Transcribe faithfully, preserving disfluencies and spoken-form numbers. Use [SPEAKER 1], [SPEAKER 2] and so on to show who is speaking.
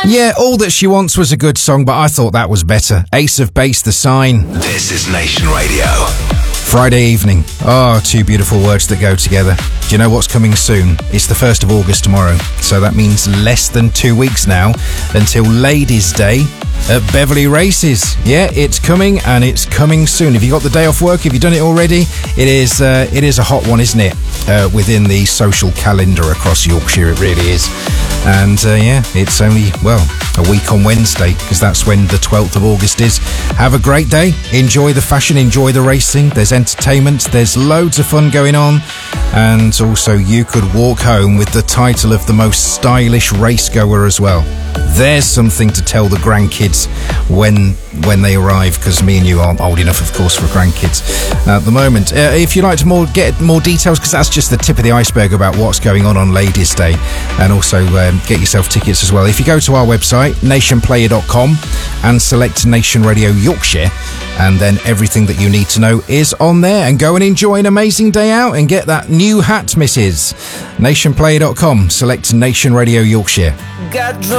[SPEAKER 1] Yeah, All That She Wants was a good song, but I thought that was better. Ace of Base, The Sign.
[SPEAKER 2] This is Nation Radio.
[SPEAKER 1] Friday evening. Oh, two beautiful words that go together. Do you know what's coming soon? It's the first of August tomorrow. So that means less than two weeks now until Ladies' Day at Beverley Races. Yeah, it's coming, and it's coming soon. Have you got the day off work? Have you done it already? It is uh, it is a hot one, isn't it? Uh, within the social calendar across Yorkshire, it really is. And uh, yeah, it's only, well, a week on Wednesday, because that's when the twelfth of August is. Have a great day. Enjoy the fashion, enjoy the racing. There's entertainment, there's loads of fun going on. And also, you could walk home with the title of the most stylish racegoer as well. There's something to tell the grandkids when when they arrive, because me and you aren't old enough, of course, for grandkids at the moment. Uh, if you'd like to more get more details, because that's just the tip of the iceberg about what's going on on Ladies' Day, and also um, get yourself tickets as well. If you go to our website, nation player dot com, and select Nation Radio Yorkshire, and then everything that you need to know is on there. And go and enjoy an amazing day out and get that new hat, Missus nation player dot com, select Nation Radio Yorkshire.